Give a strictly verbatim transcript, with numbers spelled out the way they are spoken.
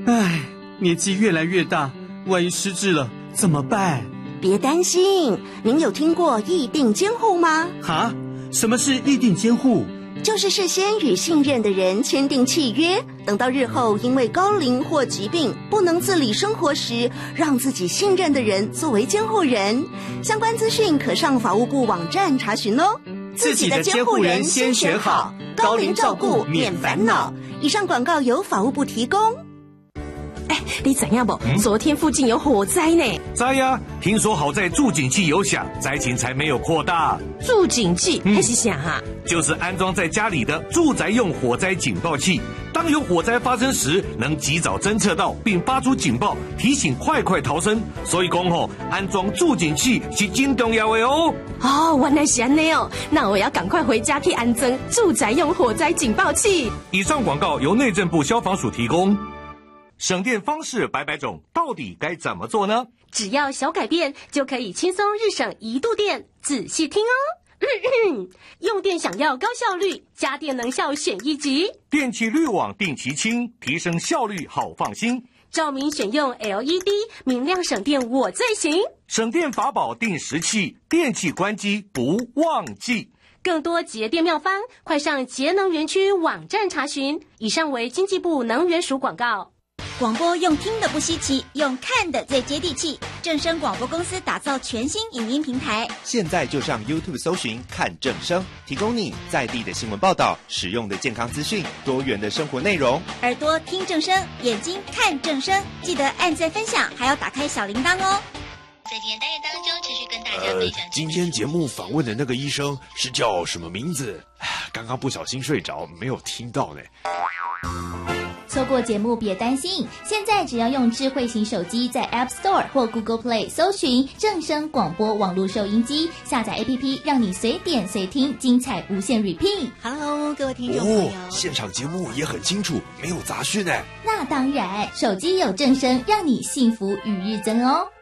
唉，年纪越来越大，万一失智了怎么办？ 别担心，您有听过议定监护吗？ 哈？什么是议定监护？ 就是事先与信任的人签订契约，等到日后因为高龄或疾病不能自理生活时，让自己信任的人作为监护人。相关资讯可上法务部网站查询哦。 自己的监护人先选好，高龄照顾免烦恼。 以上广告由法务部提供。 哎，你知影不？嗯、昨天附近有火灾呢。 知呀，听说好在住警器有响，灾情才没有扩大。 住警器那、嗯、是啥啊？ 就是安装在家里的住宅用火灾警报器，当有火灾发生时，能及早侦测到并发出警报，提醒快快逃生。所以讲吼，安装住警器是真重要的哦。 哦，原来是安尼哦，那我要赶快回家去安装住宅用火灾警报器。 以上广告由内政部消防署提供。省电方式百百种，到底该怎么做呢？ 只要小改变，就可以轻松日省一度电。仔细听哦。咳咳用电想要高效率，家电能效选一级。 电气滤网定期清，提升效率好放心。 照明选用 L E D， 明亮省电我最行。 省电法宝定时器，电器关机不忘记。 更多节电妙方，快上节能园区网站查询。以上为经济部能源署广告。 广播用听的不稀奇，用看的最接地气。正声广播公司打造全新影音平台， 现在就上 YouTube 搜寻看正声，提供你在地的新闻报道、实用的健康资讯、多元的生活内容。 耳朵听正声，眼睛看正声，记得按赞分享，还要打开小铃铛哦。 在今天单元当中，持续跟大家分享、 呃。今天节目访问的那个医生是叫什么名字？刚刚不小心睡着，没有听到呢。 错过节目别担心，现在只要用智慧型手机在 App Store 或 Google Play 搜寻正声广播网络收音机，下载 A P P 让你随点随听，精彩无限 repeat。 Hello， 各位听众朋友、 哦、现场节目也很清楚，没有杂讯耶。 那当然，手机有正声，让你幸福与日增哦。